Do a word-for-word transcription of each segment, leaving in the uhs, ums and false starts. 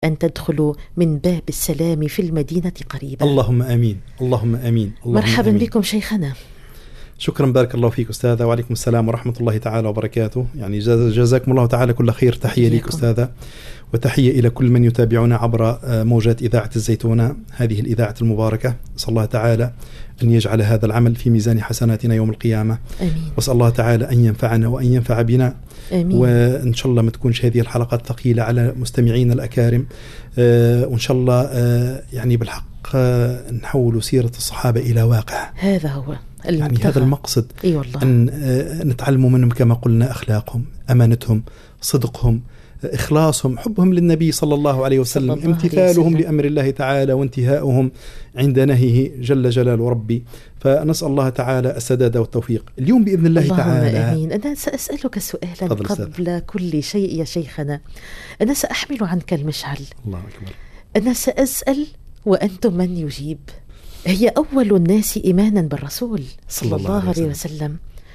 أن تدخلوا من باب السلام في المدينة قريبا. اللهم آمين، اللهم آمين. اللهم مرحبا آمين. بكم شيخنا. شكرا، بارك الله فيك أستاذة، وعليكم السلام ورحمة الله تعالى وبركاته. يعني جزاكم الله تعالى كل خير. تحية لك أستاذة، وتحية إلى كل من يتابعنا عبر موجات إذاعة الزيتونة، هذه الإذاعة المباركة. أسأل الله تعالى أن يجعل هذا العمل في ميزان حسناتنا يوم القيامة. آمين. وأسأل الله تعالى أن ينفعنا وأن ينفع بنا. آمين. وإن شاء الله ما تكونش هذه الحلقات ثقيلة على مستمعين الأكارم، آه وإن شاء الله آه يعني بالحق آه نحول سيرة الصحابة إلى واقع. هذا هو المبتغى. يعني هذا المقصد. أي والله. أن آه نتعلم منهم كما قلنا أخلاقهم، أمانتهم، صدقهم، إخلاصهم، حبهم للنبي صلى الله عليه وسلم، الله امتثالهم عليه وسلم. لأمر الله تعالى، وانتهاؤهم عند نهيه جل جلاله ربي. فنسأل الله تعالى السداد والتوفيق اليوم بإذن الله اللهم تعالى. آمين. أنا سأسألك سؤالا قبل أستاذ. كل شيء يا شيخنا. أنا سأحمل عنك المشعل. الله أكبر. أنا سأسأل وأنتم من يجيب. هي أول الناس إيمانا بالرسول صلى الله عليه وسلم. وسلم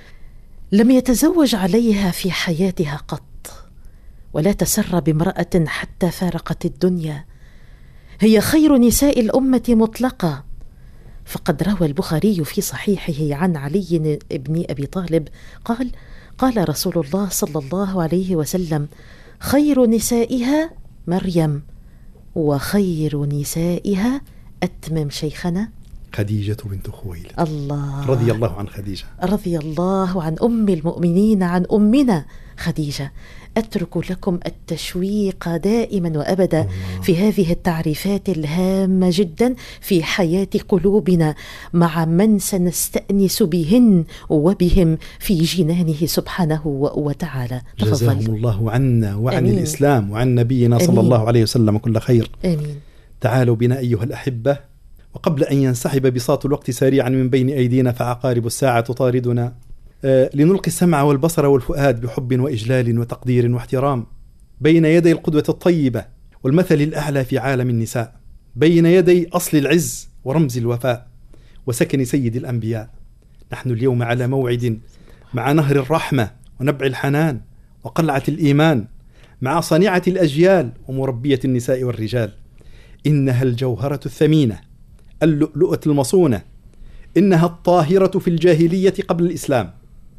لم يتزوج عليها في حياتها قط، ولا تسر بامرأة حتى فارقت الدنيا. هي خير نساء الأمة مطلقة. فقد روى البخاري في صحيحه عن علي بن أبي طالب قال: قال رسول الله صلى الله عليه وسلم: خير نسائها مريم، وخير نسائها أتمم شيخنا خديجة بنت خويلد. الله رضي الله عن خديجة. رضي الله عن أم المؤمنين، عن أمنا خديجة. أترك لكم التشويق دائما وأبدا الله. في هذه التعريفات الهامة جدا في حياة قلوبنا مع من سنستأنس بهن وبهم في جنانه سبحانه وتعالى. جزاهم الله عنا وعن أمين. الإسلام وعن نبينا صلى أمين. الله عليه وسلم كل خير. آمين. تعالوا بنا أيها الأحبة، وقبل أن ينسحب بساط الوقت سريعا من بين أيدينا فعقارب الساعة تطاردنا، آه لنلقي السمع والبصر والفؤاد بحب وإجلال وتقدير واحترام بين يدي القدوة الطيبة والمثل الأعلى في عالم النساء، بين يدي أصل العز ورمز الوفاء وسكن سيد الأنبياء. نحن اليوم على موعد مع نهر الرحمة ونبع الحنان وقلعة الإيمان، مع صانعة الأجيال ومربية النساء والرجال. إنها الجوهرة الثمينة، اللؤلؤة المصونة، إنها الطاهرة في الجاهلية قبل الإسلام،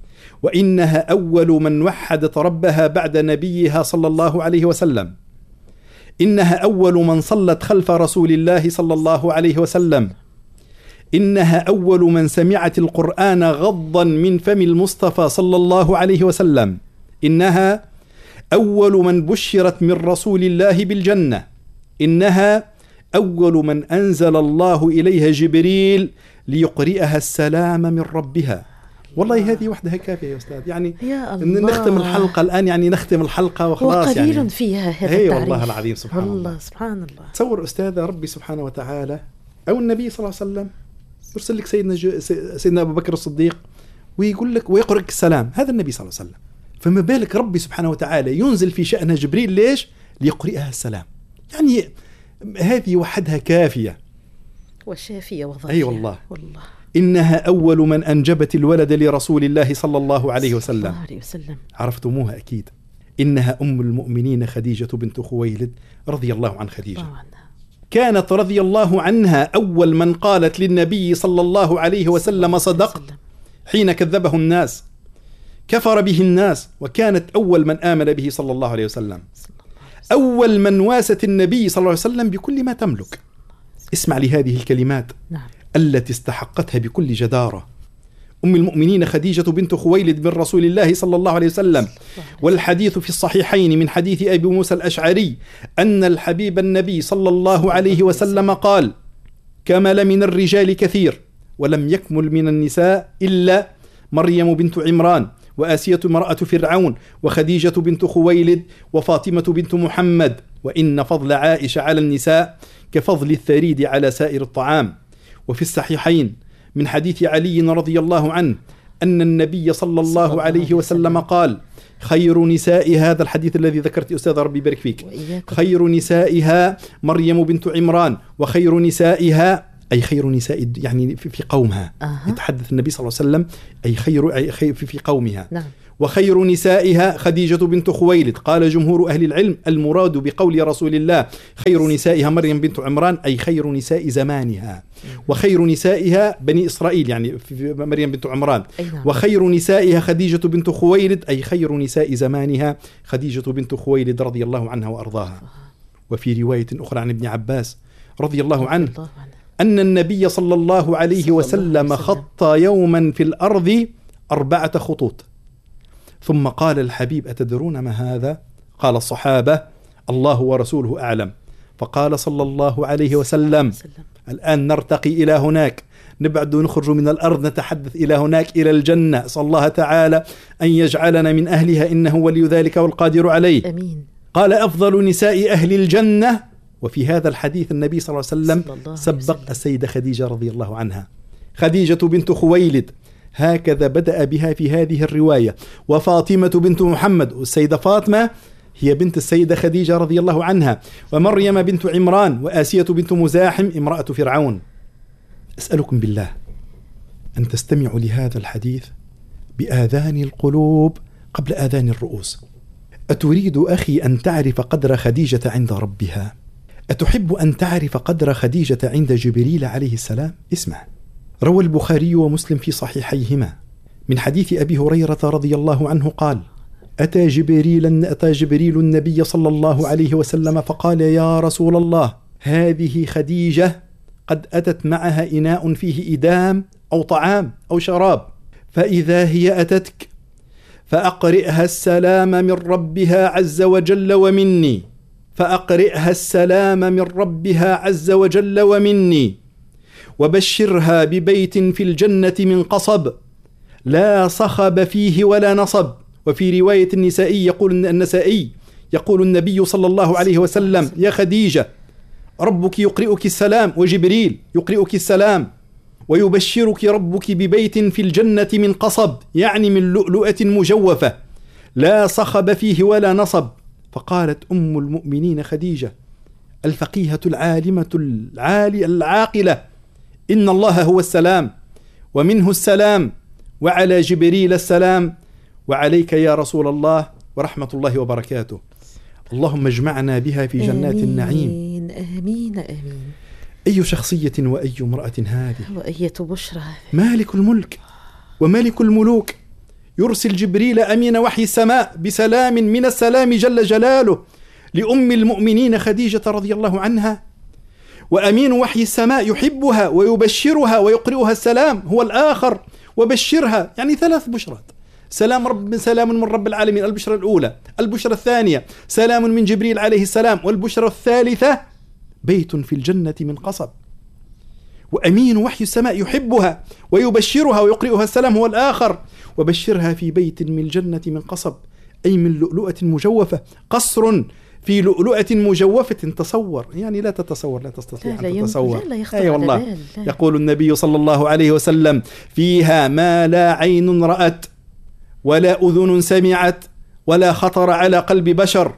وإنها أول من وحدت ربها بعد نبيها صلى الله عليه وسلم. إنها أول من صلت خلف رسول الله صلى الله عليه وسلم. إنها أول من سمعت القرآن غضا من فم المصطفى صلى الله عليه وسلم. إنها أول من بشرت من رسول الله بالجنة. إنها أول من أنزل الله إليها جبريل ليقرئها السلام من ربها. والله هذه وحدها كافية يا أستاذ. يعني نختم الحلقة الآن، يعني نختم الحلقة وخلاص. وقليل يعني فيها هذا التعريف. والله العظيم سبحان الله. الله سبحان الله. تصور أستاذ ربي سبحانه وتعالى أو النبي صلى الله عليه وسلم يرسل لك سيدنا جو سيدنا أبو بكر الصديق ويقول لك ويقرأك السلام، هذا النبي صلى الله عليه وسلم. فما بالك ربي سبحانه وتعالى ينزل في شأنها جبريل، ليش؟ ليقرئها السلام. يعني هذه وحدها كافية وشافية وظافية. أي والله. والله. إنها أول من أنجبت الولد لرسول الله صلى الله عليه وسلم. صلى الله عليه وسلم. عرفتموها أكيد. إنها أم المؤمنين خديجة بنت خويلد رضي الله عن خديجة. طبعا. كانت رضي الله عنها أول من قالت للنبي صلى الله عليه وسلم: صدقت، حين كذبه الناس، كفر به الناس، وكانت أول من آمن به صلى الله عليه وسلم. أول من واست النبي صلى الله عليه وسلم بكل ما تملك. اسمع لهذه الكلمات نعم. التي استحقتها بكل جدارة. أم المؤمنين خديجة بنت خويلد من رسول الله صلى الله عليه وسلم. والحديث في الصحيحين من حديث أبي موسى الأشعري أن الحبيب النبي صلى الله عليه وسلم قال: كمل من الرجال كثير ولم يكمل من النساء إلا مريم بنت عمران، وآسية امرأة فرعون، وخديجة بنت خويلد، وفاطمة بنت محمد، وإن فضل عائشة على النساء كفضل الثريد على سائر الطعام. وفي الصحيحين من حديث علي رضي الله عنه أن النبي صلى الله عليه وسلم قال: خير نساء، هذا الحديث الذي ذكرت أستاذ ربي يبارك فيك، خير نسائها مريم بنت عمران، وخير نسائها أي خير نساء يعني في قومها. أه. يتحدث النبي صلى الله عليه وسلم أي خير, أي خير في قومها. نعم. وخير نسائها خديجة بنت خويلد. قال جمهور أهل العلم المراد بقول رسول الله خير نسائها مريم بنت عمران أي خير نساء زمانها، وخير نسائها بني إسرائيل يعني في مريم بنت عمران، وخير نسائها خديجة بنت خويلد أي خير نساء زمانها خديجة بنت خويلد رضي الله عنها وأرضاها. وفي رواية أخرى عن ابن عباس رضي الله عنه أن النبي صلى الله عليه وسلم خط يوما في الأرض أربعة خطوط، ثم قال الحبيب أتدرون ما هذا؟ قال الصحابة الله ورسوله أعلم. فقال صلى الله عليه وسلم الآن نرتقي إلى هناك، نبعد نخرج من الأرض نتحدث إلى هناك إلى الجنة. صلى الله تعالى أن يجعلنا من أهلها إنه ولي ذلك والقادر عليه. أمين. قال أفضل نساء أهل الجنة. وفي هذا الحديث النبي صلى الله عليه وسلم سبق السيدة خديجة رضي الله عنها، خديجة بنت خويلد هكذا بدأ بها في هذه الرواية. وفاطمة بنت محمد، والسيدة فاطمة هي بنت السيدة خديجة رضي الله عنها، ومريم بنت عمران، وآسية بنت مزاحم امرأة فرعون. أسألكم بالله أن تستمعوا لهذا الحديث بآذان القلوب قبل آذان الرؤوس. أتريد أخي أن تعرف قدر خديجة عند ربها؟ أتحب أن تعرف قدر خديجة عند جبريل عليه السلام؟ اسمع. روى البخاري ومسلم في صحيحيهما من حديث أبي هريرة رضي الله عنه قال أتى جبريل, أتى جبريل النبي صلى الله عليه وسلم فقال يا رسول الله هذه خديجة قد أتت معها إناء فيه إدام أو طعام أو شراب، فإذا هي أتتك فأقرئها السلام من ربها عز وجل ومني، فأقرئها السلام من ربها عز وجل ومني، وبشرها ببيت في الجنة من قصب لا صخب فيه ولا نصب. وفي رواية النسائي يقول النسائي يقول النبي صلى الله عليه وسلم يا خديجة ربك يقرئك السلام وجبريل يقرئك السلام، ويبشرك ربك ببيت في الجنة من قصب يعني من لؤلؤة مجوفة لا صخب فيه ولا نصب. فقالت أم المؤمنين خديجة الفقيهة العالمة العالية العاقلة إن الله هو السلام ومنه السلام وعلى جبريل السلام وعليك يا رسول الله ورحمة الله وبركاته. اللهم اجمعنا بها في جنات آمين النعيم. آمين آمين. أي شخصية وأي امرأة هذه، وأية بشرى. مالك الملك وملك الملوك يرسل جبريل أمين وحي السماء بسلام من السلام جل جلاله لأم المؤمنين خديجة رضي الله عنها، وأمين وحي السماء يحبها ويبشرها ويقرئها السلام هو الآخر، وبشرها يعني ثلاث بشرات. سلام رب سلام من رب العالمين البشرة الأولى، البشرة الثانية سلام من جبريل عليه السلام، والبشرة الثالثة بيت في الجنة من قصب. وأمين وحي السماء يحبها ويبشرها ويقرئها السلام هو الآخر، وبشرها في بيت من الجنة من قصب أي من لؤلؤة مجوفة، قصر في لؤلؤة مجوفة. تصور يعني لا تتصور لا تستطيع لا أن تتصور. لا لا أي والله. لا لا. يقول النبي صلى الله عليه وسلم فيها ما لا عين رأت ولا أذن سمعت ولا خطر على قلب بشر،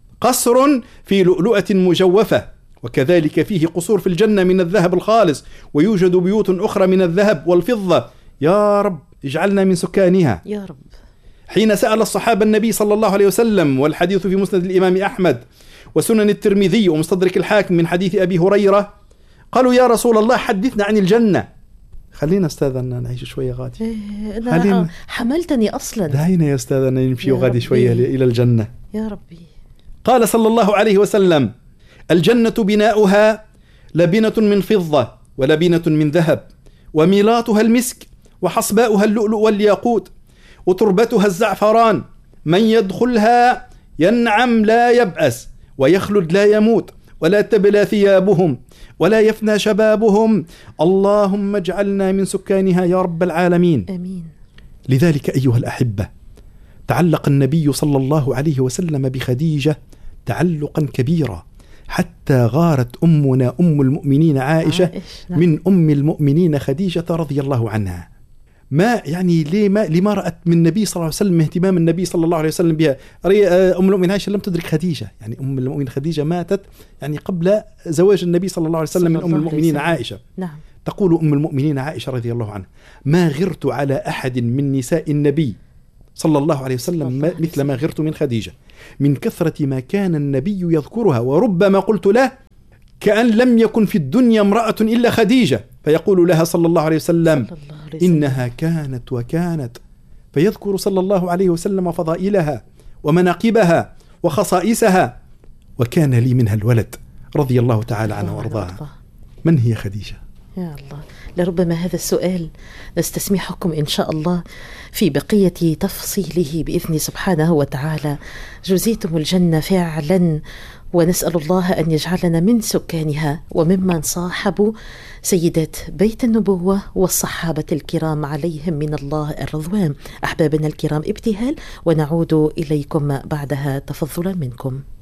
قصر في لؤلؤة مجوفة. وكذلك فيه قصور في الجنة من الذهب الخالص، ويوجد بيوت أخرى من الذهب والفضة. يا رب اجعلنا من سكانها يا رب. حين سأل الصحابة النبي صلى الله عليه وسلم، والحديث في مسند الإمام أحمد وسنن الترمذي ومستدرك الحاكم من حديث أبي هريرة، قالوا يا رسول الله حدثنا عن الجنة. خلينا أستاذنا نعيش شوية غادي. إيه أنا حملتني أصلا. دعينا يا أستاذنا نمشي غادي شوية إلى الجنة. يا ربي. قال صلى الله عليه وسلم الجنة بناؤها لبنة من فضة ولبنة من ذهب، وميلاطها المسك، وحصباؤها اللؤلؤ والياقوت، وتربتها الزعفران، من يدخلها ينعم لا يبأس ويخلد لا يموت ولا تبلى ثيابهم ولا يفنى شبابهم. اللهم اجعلنا من سكانها يا رب العالمين. آمين. لذلك أيها الأحبة تعلق النبي صلى الله عليه وسلم بخديجة تعلقا كبيرا، حتى غارت أمنا أم المؤمنين عائشة عائش. نعم. من أم المؤمنين خديجة رضي الله عنها. ما يعني لما لما رأت من النبي صلى الله عليه وسلم اهتمام النبي صلى الله عليه وسلم بها. أم المؤمنين عائشة لم تدرك خديجة، يعني أم المؤمنين خديجة ماتت يعني قبل زواج النبي صلى الله عليه وسلم من أم المؤمنين عائشة. نعم. تقول أم المؤمنين عائشة رضي الله عنها ما غرت على أحد من نساء النبي صلى الله عليه وسلم مثل ما غرت من خديجة من كثرة ما كان النبي يذكرها، وربما قلت له كأن لم يكن في الدنيا امرأة إلا خديجة، فيقول لها صلى الله عليه وسلم إنها كانت وكانت، فيذكر صلى الله عليه وسلم فضائلها ومناقبها وخصائصها. وكان لي منها الولد رضي الله تعالى عنه وارضاها. من هي خديجة؟ يا الله، لربما هذا السؤال نستسمحكم إن شاء الله في بقية تفصيله بإذن سبحانه وتعالى. جزيتم الجنة فعلا، ونسأل الله أن يجعلنا من سكانها وممن صاحبوا سيدات بيت النبوة والصحابة الكرام عليهم من الله الرضوان. أحبابنا الكرام، ابتهال ونعود إليكم بعدها تفضلا منكم.